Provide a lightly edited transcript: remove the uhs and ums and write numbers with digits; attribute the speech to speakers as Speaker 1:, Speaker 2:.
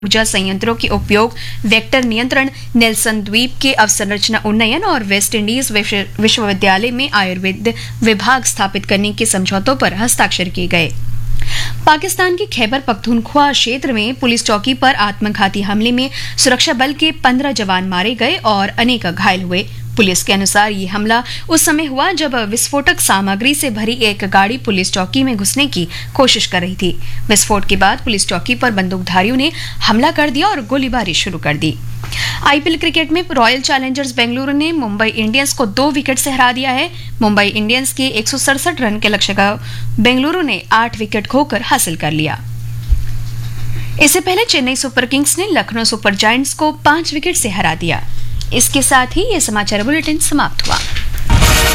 Speaker 1: ऊर्जा संयंत्रों के उपयोग, वेक्टर नियंत्रण, नेल्सन द्वीप के अवसंरचना उन्नयन और वेस्ट इंडीज विश्वविद्यालय में आयुर्वेद विभाग स्थापित करने के समझौतों पर हस्ताक्षर किए गए। पाकिस्तान के खैबर पख्तूनख्वा क्षेत्र में पुलिस चौकी पर आत्मघाती हमले में सुरक्षा बल के 15 जवान मारे गए और अनेक घायल हुए। पुलिस के अनुसार ये हमला उस समय हुआ जब विस्फोटक सामग्री से भरी एक गाड़ी पुलिस चौकी में घुसने की कोशिश कर रही थी। विस्फोट के बाद पुलिस चौकी पर बंदूकधारियों ने हमला कर दिया और गोलीबारी शुरू कर दी। आईपीएल क्रिकेट में रॉयल चैलेंजर्स बेंगलुरु ने मुंबई इंडियंस को 2 विकेट से हरा दिया है। मुंबई इंडियंस के 167 रन के लक्ष्य का बेंगलुरु ने 8 विकेट खोकर हासिल कर लिया। इससे पहले चेन्नई सुपर किंग्स ने लखनऊ सुपर जायंट्स को 5 विकेट से हरा दिया। इसके साथ ही यह समाचार बुलेटिन समाप्त हुआ।